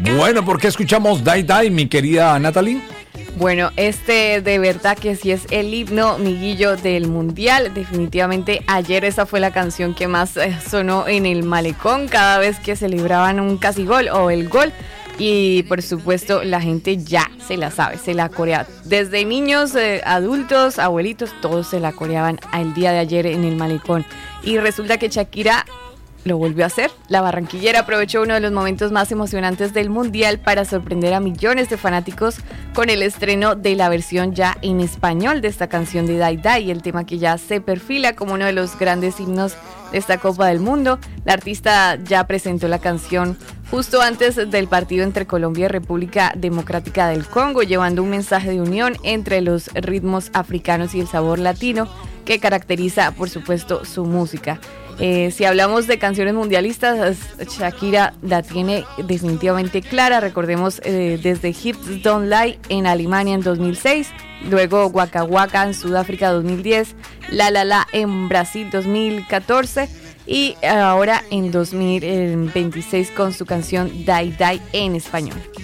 Bueno, ¿por qué escuchamos Die Die, mi querida Natalie? Bueno, de verdad que sí es el himno, Miguillo, del Mundial. Definitivamente ayer esa fue la canción que más sonó en el malecón cada vez que celebraban un casi gol o el gol. Y por supuesto la gente ya se la sabe, se la corea. Desde niños, adultos, abuelitos, todos se la coreaban el día de ayer en el malecón. Y resulta que Shakira lo volvió a hacer. La barranquillera aprovechó uno de los momentos más emocionantes del Mundial para sorprender a millones de fanáticos con el estreno de la versión ya en español de esta canción de Die Die, el tema que ya se perfila como uno de los grandes himnos de esta Copa del Mundo. La artista ya presentó la canción justo antes del partido entre Colombia y República Democrática del Congo, llevando un mensaje de unión entre los ritmos africanos y el sabor latino que caracteriza, por supuesto, su música. Si hablamos de canciones mundialistas, Shakira la tiene definitivamente clara. Recordemos desde Hips Don't Lie en Alemania en 2006, luego Waka Waka en Sudáfrica 2010, La La La en Brasil 2014 y ahora en 2026 con su canción Die Die en español.